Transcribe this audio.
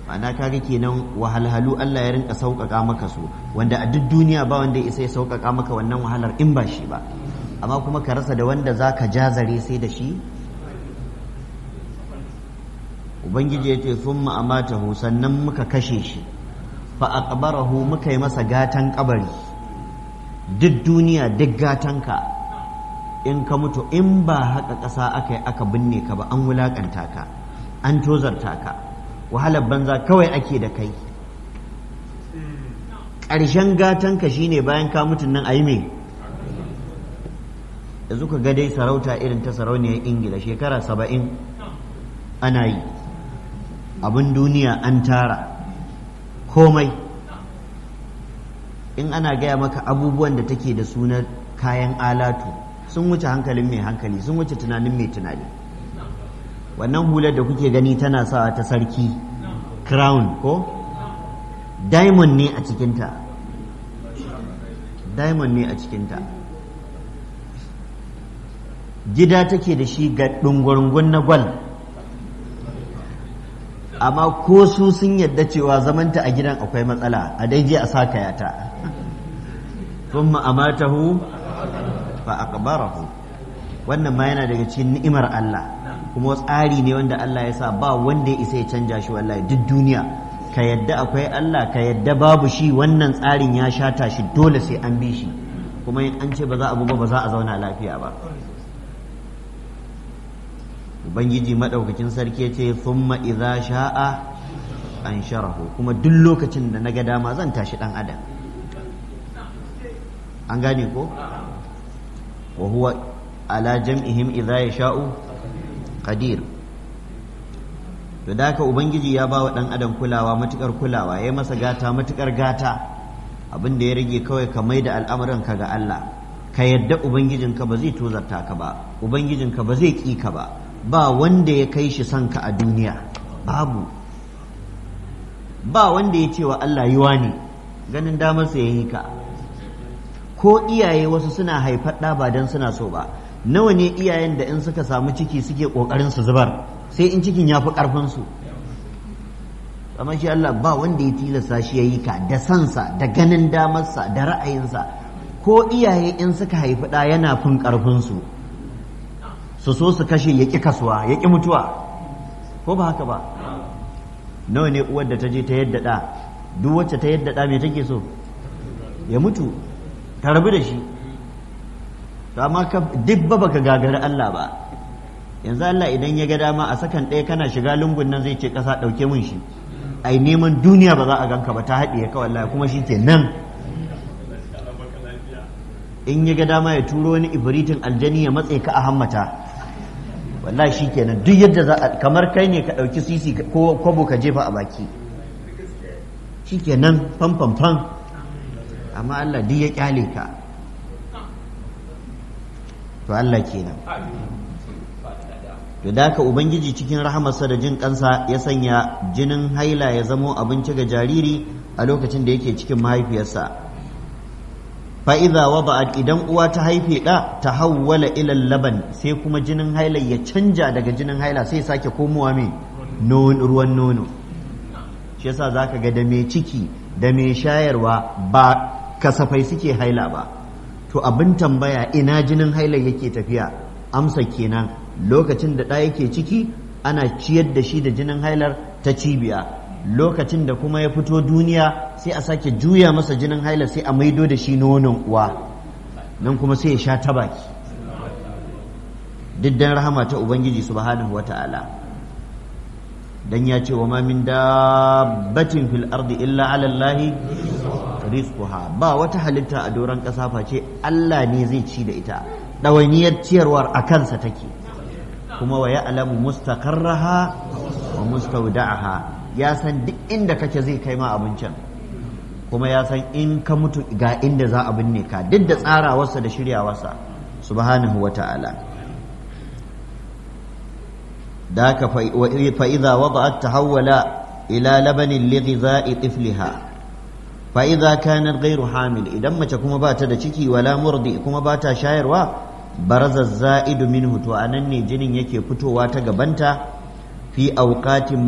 ma'ana kaga kenan wahalhalu Allah ya rinka sauƙaƙa maka su, wanda a duk duniya ba wanda ya isa ya sauƙaƙa maka wannan wahalar in ba shi ba, amma kuma ka rasa da wanda za ka jazare sai da shi. Ubangiji ya ce thumma amatahu, sannan muka kashe shi, fa aqbarahu, muka yi masa gatan kabari. Duk duniya duk gatanka in ka mutu in ba haka ƙasa aka yi aka binne ka ba, an wulaƙanta ka, an tozarta ka, wahalar banza kawai ake da kai. Ƙarshen gatanka shine bayan ka mutu nan a yi me? Yanzu ka ga dai sarauta irin ta sarauniyar Ingila shekara 70 ana yi, abin duniya an tara komai. In ana gaya maka abubuwan da take da sunan kayan alatu sun wuce hankalin mai hankali, sun wuce tunanin mai tunani. Wannan hular da kuke gani tana sawa ta sarki, crown ko diamond ne a cikinta, diamond ne a cikinta. Gida take da shi ga ɗungurungun na gwal, amma ko su sun yadda cewa zamanta a gidan akwai matsala, a dai je a sakaya ta. Thumma amatahu fa aqbarahu. Wannan ma yana daga cikin ni'imar Allah, kuma tsari ne wanda Allah ya sa ba wanda ya isa ya canja shi. Wallahi duk duniya ka yadda akwai Allah, ka yadda babu shi, wannan tsarin ya shata shi, dole sai an bi shi, kuma in an ce ba za a ba za a zauna lafiya ba. Ubangiji madaukakin sarki ya ce thumma idza sha'a ansharahu, kuma duk lokacin da naga dama zan tashi dan adam. An gane ko? Wa huwa ala jam'ihim idza yasha'u qadir. To da haka ubangiji ya ba wa dan adam kulawa, matukar kulawa, yayi masa gata matukar gata. Abin da ya rage kawai ka maida al'amuran ka ga Allah, ka yadda ubangijinka ba zai tozarta ka ba, ubangijinka ba zai ki ka ba. Ba wanda ya kai shi son ka a duniya, babu. Ba wanda ya ce wa Allah yiwa ne, ganin damarsa ya yi ka. Ko iyaye wasu suna haifar ɗa ba don suna so ba. Nawa ne iyayen da in suka samu ciki suke ƙoƙarin su zubar, sai in cikin ya fi ƙarfinsu. Amma shi Allah ba wanda ya tilasta shi ya yi ka da sansa, da ganin damarsa, da ra'ayinsa. Ko iyaye in suka haifi ɗa yana fin ƙarfinsu, su so su kashe ya ƙi kasuwa, ya ƙi mutuwa, ko ba haka ba? Nawa ne uwar da ta je ta yadda ɗa, duk wacce ta yadda ɗa me take so? Ya mutu, ta rabu da shi. To amma duk ba baka gagari Allah ba. Yanzu Allah idan ya ga dama a sakan ɗaya kana shiga lungun nan zai ce ƙasa ɗauke mun shi, ai neman duniya ba za a ganka ba, ta haɗiye ka wallahi, kuma shi ke nan. In ya ga dama ya turo wani ibritin aljani ya matse ka a hammata, wallahi shi kenan. Duk yadda za a, kamar kai ne ka ɗauki sisi ko kwabo ka jefa a baki, shi kenan fan. Amma Allah duk ya kyale ka. To Allah kenan. To da haka Ubangiji cikin rahamarsa da jin kansa ya sanya jinin haila ya zamo abinci ga jariri a lokacin da yake cikin mahaifiyarsa. Fa'iza wada'at, idan uwa ta haife ɗa, ta hawwala ilal laban, sai kuma jinin haila ya canja daga jinin haila sai sake komowa mai ruwan nono. Shi yasa za ka ga da mai ciki da mai shayarwa ba kasafai suke haila ba. To abin tambaya, ina jinin haila yake tafiya? Amsa kenan, lokacin da ɗa yake ciki ana ciyar da shi da jinin hailar ta cibiya. Lokacin da kuma ya fito duniya sai a sake juya masa jinin haila sai a maido da shi nonon uwa, nan kuma sai ya sha ta baki. Diddan rahama ta Ubangiji subhanahu wa ta'ala, dan ya ce wa ma min dabbatin fil ardi illa ala Allahi rizquha, ba wata halitta a doron ƙasa face Allah ne zai ci da ita, ɗawainiyar ciyarwar a kansa take. Kuma wa ya'lamu mustaqarraha wa mustawda'aha, ya san duk inda kake zai kai ma abincin, kuma ya san in ka mutu ga inda za a binne ka, duk da tsarawarsa da shiryawarsa subhanahu wa ta'ala. da haka fa'iza wada'at tahawwala ila labanin lighiza'i tifliha fa'iza kanar gairu hamil, idan mace kuma ba ta da ciki wala murdi kuma ba ta shayarwa, baraza za'idu minhu, to anan ne jinin yake fitowa ta gabanta fi auqatin